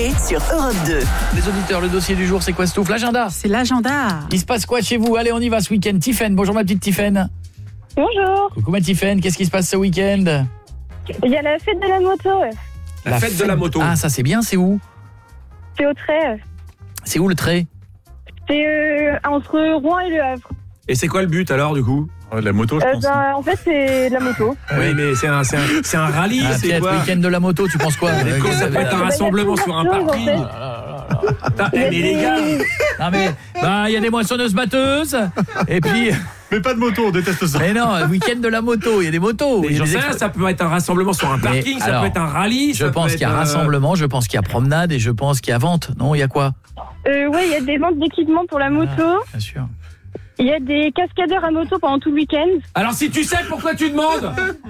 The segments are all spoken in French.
Coé sur Europe 2. Les auditeurs, le dossier du jour, c'est quoi, Stouff? L'agenda. C'est l'agenda. Il se passe quoi chez vous? Allez, on y va ce week-end. Tiffaine, bonjour ma petite Tiffaine. Bonjour. Coucou ma Tiffaine, qu'est-ce qui se passe ce week-end? Il y a la fête de la moto. La fête de la moto. Ah, ça c'est bien, c'est où? C'est au trait. C'est où le trait? C'est entre Rouen et Le Havre. Et c'est quoi le but alors du coup? De la moto, je pense. En fait, c'est de la moto. Oui, mais c'est un rallye, Ah, c'est peut-être quoi? week-end de la moto, tu penses quoi? Ça peut être un rassemblement sur un parking. Putain, mais les gars, Non mais, il y a des moissonneuses batteuses, et puis... Mais pas de moto, on déteste ça. Mais non, week-end de la moto, il y a des motos. mais il y a j'en des sais rien, ça peut être un rassemblement sur un parking, ça alors, peut être un rallye. Je pense qu'il y a rassemblement, je pense qu'il y a promenade et je pense qu'il y a vente. Non, il y a quoi? Ouais, il y a des ventes d'équipements pour la moto. Bien sûr. Il y a des cascadeurs à moto pendant tout le week-end. Alors si tu sais, pourquoi tu demandes?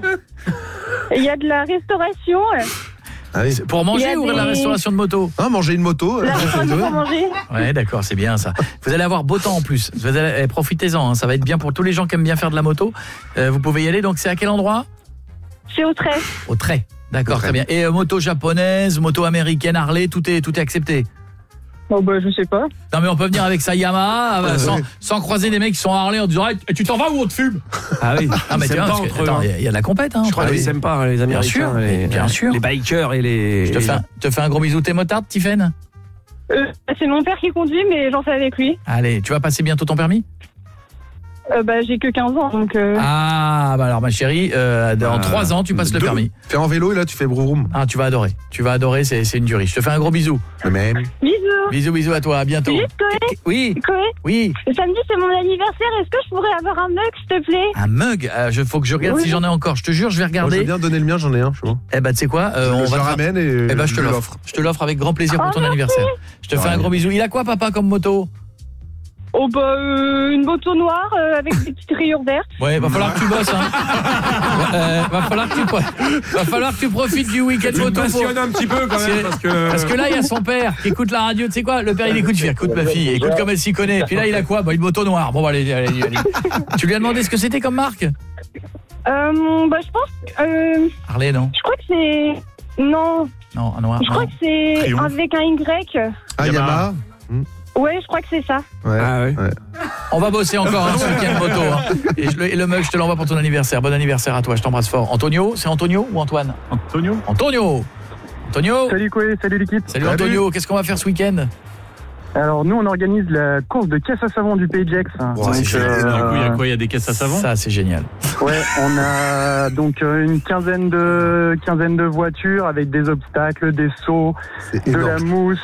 Il y a de la restauration. Allez. Pour Il y manger a ou des- la restauration de moto? Ah, manger une moto. La restauration pour manger. Ouais, d'accord, c'est bien ça. Vous allez avoir beau temps en plus. Profitez-en, hein, ça va être bien pour tous les gens qui aiment bien faire de la moto. Vous pouvez y aller, donc c'est à quel endroit? C'est au trait. Au trait. D'accord, Au très trait. bien. Et moto japonaise, moto américaine, Harley, tout est accepté. Oh bah, je sais pas. Non mais on peut venir avec sa Yamaha sans croiser des mecs qui sont à Harley en disant hey, tu t'en vas ou on te fume? Ah oui. Ah mais Ils tu s'aiment vois, pas parce que, entre eux, attends, hein. il y a de la compète hein. Je crois entre qu'ils les- s'aiment pas les Américains, sûr, les, bien sûr. les bikers et les. Je te fais un gros bisou, t'es motard, Tiffaine? C'est mon père qui conduit, mais j'en fais avec lui. Allez, tu vas passer bientôt ton permis? J'ai que 15 ans, donc... Ah bah alors ma chérie, dans 3 ans tu passes le permis. Fais en vélo et là tu fais vroom. Ah tu vas adorer, c'est une durée. Je te fais un gros bisou. Le même. Bisous. Bisous à toi, à bientôt. Juste, Coé. Oui, Coé. Samedi, c'est mon anniversaire. Est-ce que je pourrais avoir un mug, s'il te plaît? un mug, faut que je regarde si j'en ai encore. Je te jure, je vais Moi, je veux regarder. bien donner le mien, j'en ai un, je suis bon. Eh bah tu sais quoi, on je va le te- ramène et Eh ben je te l'offre. Je te l'offre avec grand plaisir pour ton anniversaire. Je te fais un gros bisou. Il a quoi papa comme moto? Oh une moto noire avec des petites rayures vertes. Ouais, va falloir que tu bosses hein. Va falloir que tu profites du week-end Tu me moto pour... passionnes un petit peu quand même Parce que là il y a son père qui écoute la radio, tu sais quoi? Le père il écoute, je dis écoute ma fille, écoute comme elle s'y connaît. Et puis là il a quoi? Une moto noire. Bon allez. Tu lui as demandé ce que c'était comme marque? Je pense... Harley non? je crois que c'est... Non, Non, un noir. je crois que c'est Triomphe. avec un Y. Ah, Yamaha. Ouais, je crois que c'est ça. Ouais. Ah ouais. On va bosser encore ce week-end moto hein. Et le mug je te l'envoie pour ton anniversaire. Bon anniversaire à toi, je t'embrasse fort. Antonio, c'est Antonio ou Antoine? Antonio. Antonio. Salut Coé, salut l'équipe. Salut Antonio, qu'est-ce qu'on va faire ce week-end? Alors nous on organise la course de caisse à savon du Pays de Gex. Ouais, c'est génial. Du coup, il y a quoi? Il y a des caisses à savon? Ça c'est génial. Ouais, on a donc une quinzaine de voitures avec des obstacles, des sauts, C'est de la énorme. mousse,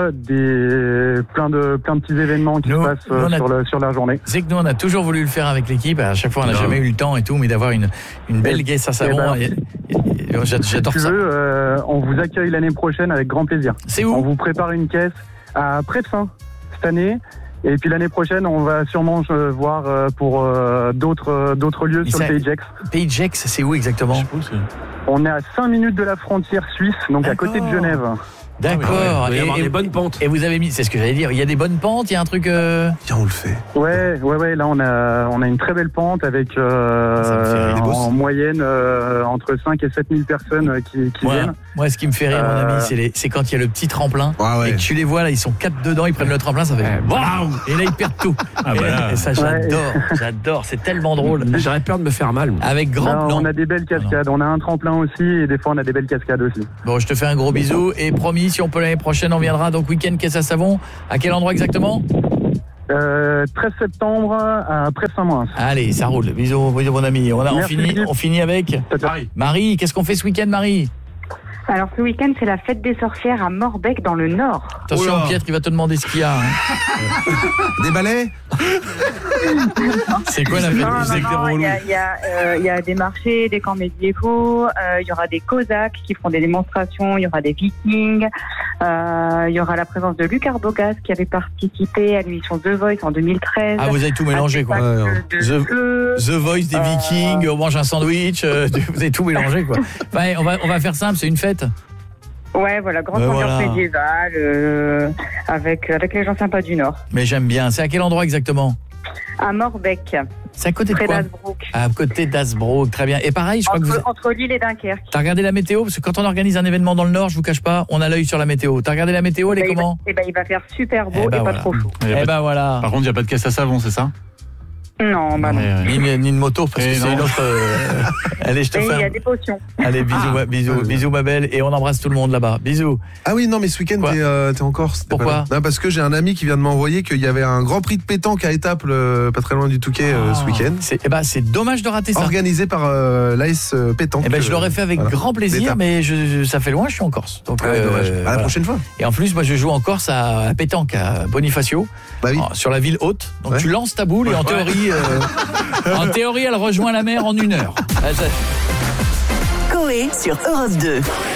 plein de petits événements qui Nous, se passent nous, on a- sur la journée. C'est que nous on a toujours voulu le faire avec l'équipe, à chaque fois on n'a jamais eu le temps et tout, mais d'avoir une belle caisse à savon, ben, j'adore Si tu ça. veux, on vous accueille l'année prochaine avec grand plaisir. C'est On où? vous prépare une caisse à Prepsin cette année. Et puis l'année prochaine, on va sûrement voir pour d'autres lieux Mais sur ça- le Pays de Gex. Pays de Gex, c'est où exactement? On est à 5 minutes de la frontière suisse, donc à côté de D'accord. Genève. D'accord. Il va y avoir des bonnes pentes. Et vous avez mis, c'est ce que j'allais dire, il y a des bonnes pentes, il y a un truc... Tiens, on le fait. Ouais, là on a une très belle pente avec Ça me fait rire. en moyenne entre 5 et 7 000 personnes qui viennent. Moi, ce qui me fait rire, mon ami, c'est quand il y a le petit tremplin, Ah ouais. et que tu les vois là, ils sont 4 dedans, ils prennent le tremplin, ça fait... Waouh. Et là, ils perdent tout. Ah, bah là. Et ça, j'adore, c'est tellement drôle. J'aurais peur de me faire mal. Avec grand Là, plan. on a des belles cascades, on a un tremplin aussi et des fois on a des belles cascades aussi. Bon, je te fais un gros bisou et promis, si on peut l'année prochaine, on viendra. Donc week-end caisse à savon. À quel endroit exactement? 13 septembre à Presse-Saint-Moins. Allez, ça roule. Bisous mon ami. On Merci, on finit avec Marie. Qu'est-ce qu'on fait ce week-end, Marie? Alors ce week-end, c'est la fête des sorcières à Morbec dans le Nord. Attention, Oula. Pietre, il va te demander ce qu'il y a. Hein. Des balais? C'est quoi la fête? Non, C'est que des relous. il y a des marchés, des camps médiévaux, il y aura des Cosaques qui feront des démonstrations, il y aura des Vikings, il y aura la présence de Luc Arbogast qui avait participé à l'émission The Voice en 2013. Ah, vous avez tout mélangé, quoi. The Voice, des Vikings, on mange un sandwich, vous avez tout mélangé, quoi. Enfin, on va faire simple, c'est une fête. Ouais, voilà, grande ambiance voilà. médiévale, avec les gens sympas du Nord. Mais j'aime bien. C'est à quel endroit exactement? À Morbec. C'est à côté de Près quoi? d'Hazebrook. À côté d'Hazebrook, très bien. Et pareil, je crois que vous... Entre Lille et Dunkerque. T'as regardé la météo? Parce que quand on organise un événement dans le Nord, je vous cache pas, on a l'œil sur la météo. T'as regardé la météo, elle est comment? Il va faire super beau et pas trop chaud. Voilà. Par contre, il n'y a pas de caisse à savon, c'est ça? Non, bah non. Ni de moto, parce que c'est une autre... Allez, je te fais... Il y a des potions. Allez, bisous ma belle, et on embrasse tout le monde là-bas. Bisous. Ah oui, non, mais ce week-end, t'es en Corse. Pourquoi? Non, parce que j'ai un ami qui vient de m'envoyer qu'il y avait un grand prix de pétanque à Étaples, pas très loin du Touquet, ce week-end. C'est dommage de rater ça. Organisé par l'AS Pétanque. Je l'aurais fait avec grand plaisir, mais ça fait loin, je suis en Corse. Donc, dommage. À la prochaine fois. Et en plus, moi, je joue en Corse à pétanque, à Bonifacio, sur la ville haute. Donc, tu lances ta boule et en théorie... En théorie, elle rejoint la mer en 1 heure. Coé sur Europe 2.